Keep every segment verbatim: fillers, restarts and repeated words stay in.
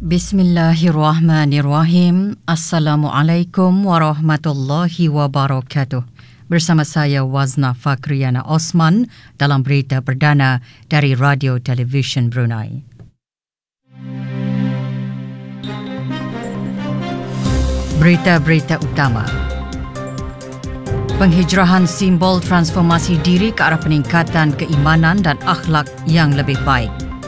Bismillahirrahmanirrahim. Assalamualaikum warahmatullahi wabarakatuh. Bersama saya Wazna Fakriana Osman dalam berita perdana dari Radio Television Brunei. Berita-berita utama. Penghijrahan simbol transformasi diri ke arah peningkatan keimanan dan akhlak yang lebih baik.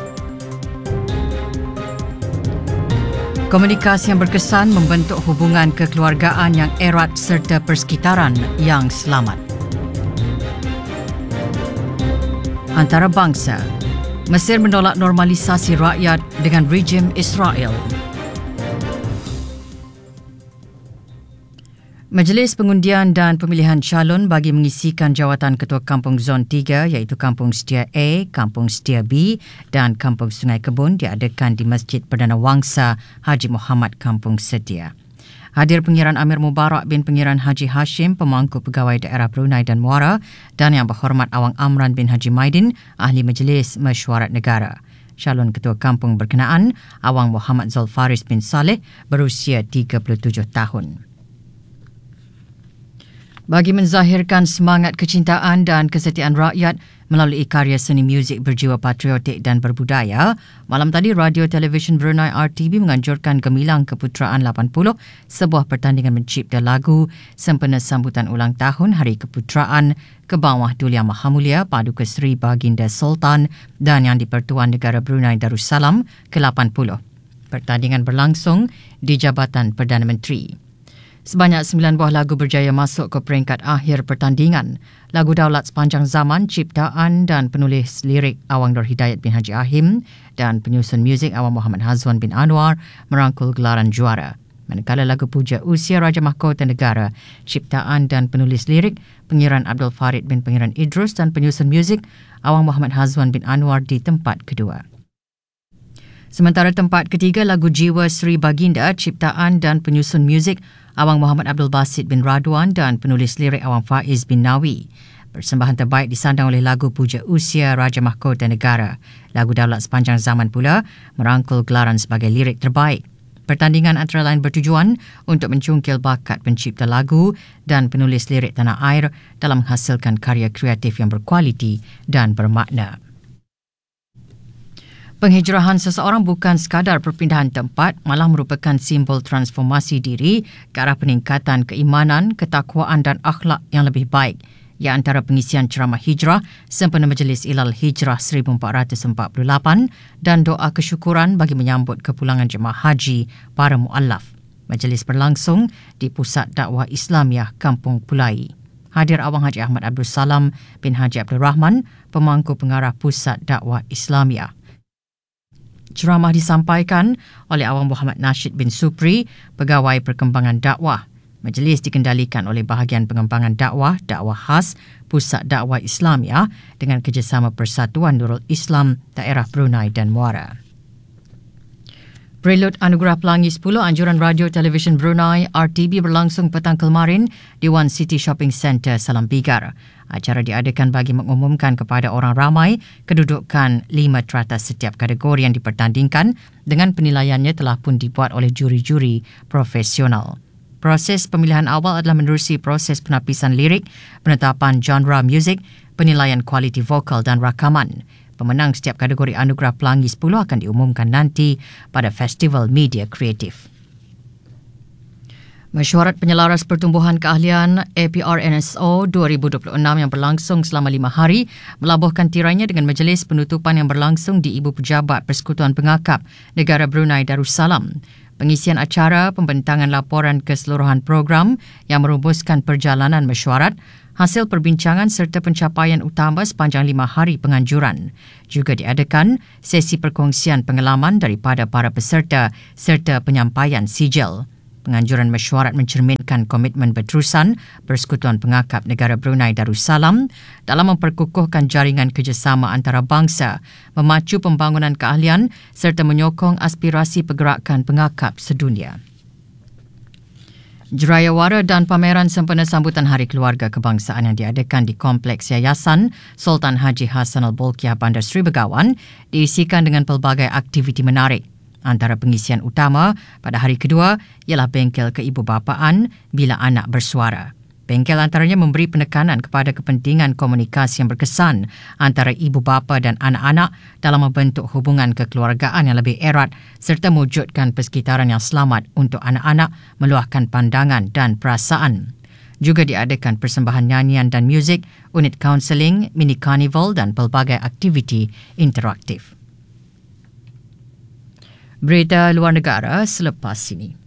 Komunikasi yang berkesan membentuk hubungan kekeluargaan yang erat serta persekitaran yang selamat. Antarabangsa, Mesir menolak normalisasi rakyat dengan rejim Israel. Majlis Pengundian dan Pemilihan Calon bagi mengisikan jawatan Ketua Kampung Zon tiga iaitu Kampung Setia A, Kampung Setia B dan Kampung Sungai Kebun diadakan di Masjid Perdana Wangsa Haji Muhammad Kampung Setia. Hadir Pengiran Amir Mubarak bin Pengiran Haji Hashim, Pemangku Pegawai Daerah Brunei dan Muara, dan Yang Berhormat Awang Amran bin Haji Maidin, Ahli Majlis Mesyuarat Negara. Calon Ketua Kampung berkenaan, Awang Muhammad Zulfaris bin Saleh, berusia tiga puluh tujuh tahun. Bagi menzahirkan semangat kecintaan dan kesetiaan rakyat melalui karya seni muzik berjiwa patriotik dan berbudaya, malam tadi Radio Television Brunei R T B menganjurkan Gemilang Keputeraan lapan puluh, sebuah pertandingan mencipta lagu sempena sambutan ulang tahun Hari Keputeraan ke bawah Duli Yang Maha Mulia Paduka Seri Baginda Sultan dan Yang di-Pertuan Negara Brunei Darussalam ke lapan puluh. Pertandingan berlangsung di Jabatan Perdana Menteri. Sebanyak sembilan buah lagu berjaya masuk ke peringkat akhir pertandingan. Lagu Daulat Sepanjang Zaman, ciptaan dan penulis lirik Awang Nur Hidayat bin Haji Ahim dan penyusun muzik Awang Muhammad Hazwan bin Anwar merangkul gelaran juara. Manakala lagu Puja Usia Raja Mahkota Negara, ciptaan dan penulis lirik Pengiran Abdul Farid bin Pengiran Idrus dan penyusun muzik Awang Muhammad Hazwan bin Anwar di tempat kedua. Sementara tempat ketiga lagu Jiwa Seri Baginda, ciptaan dan penyusun muzik Awang Muhammad Abdul Basit bin Radwan dan penulis lirik Awang Faiz bin Nawi. Persembahan terbaik disandang oleh lagu Puja Usia Raja Mahkota Negara. Lagu Daulat Sepanjang Zaman pula merangkul gelaran sebagai lirik terbaik. Pertandingan antara lain bertujuan untuk mencungkil bakat pencipta lagu dan penulis lirik tanah air dalam menghasilkan karya kreatif yang berkualiti dan bermakna. Penghijrahan seseorang bukan sekadar perpindahan tempat, malah merupakan simbol transformasi diri ke arah peningkatan keimanan, ketakwaan dan akhlak yang lebih baik. Ia antara pengisian ceramah hijrah sempena Majlis Ilal Hijrah seribu empat ratus empat puluh lapan dan doa kesyukuran bagi menyambut kepulangan jemaah haji para muallaf. Majlis berlangsung di Pusat Dakwah Islamiah Kampung Pulai. Hadir Awang Haji Ahmad Abdul Salam bin Haji Abdul Rahman, Pemangku Pengarah Pusat Dakwah Islamiah. Ceramah disampaikan oleh Awang Muhammad Nasheed bin Supri, Pegawai Perkembangan Dakwah. Majlis dikendalikan oleh Bahagian Pengembangan Dakwah, Dakwah Khas, Pusat Dakwah Islamiah dengan kerjasama Persatuan Nurul Islam Daerah Brunei dan Muara. Prelude Anugerah Pelangi sepuluh Anjuran Radio Television Brunei R T B berlangsung petang kemarin di One City Shopping Centre, Salam Bigar. Acara diadakan bagi mengumumkan kepada orang ramai kedudukan lima teratas setiap kategori yang dipertandingkan dengan penilaiannya telah pun dibuat oleh juri-juri profesional. Proses pemilihan awal adalah menerusi proses penapisan lirik, penetapan genre muzik, penilaian kualiti vokal dan rakaman. Pemenang setiap kategori Anugerah Pelangi sepuluh akan diumumkan nanti pada Festival Media Kreatif. Mesyuarat Penyelaras Pertumbuhan Keahlian A P R N S O dua ribu dua puluh enam yang berlangsung selama lima hari melabuhkan tirainya dengan majlis penutupan yang berlangsung di Ibu Pejabat Persekutuan Pengakap Negara Brunei Darussalam. Pengisian acara pembentangan laporan keseluruhan program yang merumuskan perjalanan mesyuarat, hasil perbincangan serta pencapaian utama sepanjang lima hari penganjuran. Juga diadakan sesi perkongsian pengalaman daripada para peserta serta penyampaian sijil. Penganjuran mesyuarat mencerminkan komitmen berterusan Persekutuan Pengakap Negara Brunei Darussalam dalam memperkukuhkan jaringan kerjasama antarabangsa, memacu pembangunan keahlian serta menyokong aspirasi pergerakan pengakap sedunia. Jerayawara dan pameran sempena sambutan Hari Keluarga Kebangsaan yang diadakan di Kompleks Yayasan Sultan Haji Hassanal Bolkiah Bandar Seri Begawan diisikan dengan pelbagai aktiviti menarik. Antara pengisian utama pada hari kedua ialah bengkel keibubapaan bila anak bersuara. Bengkel antaranya memberi penekanan kepada kepentingan komunikasi yang berkesan antara ibu bapa dan anak-anak dalam membentuk hubungan kekeluargaan yang lebih erat serta mewujudkan persekitaran yang selamat untuk anak-anak meluahkan pandangan dan perasaan. Juga diadakan persembahan nyanyian dan muzik, unit kaunseling, mini carnival dan pelbagai aktiviti interaktif. Berita luar negara selepas ini.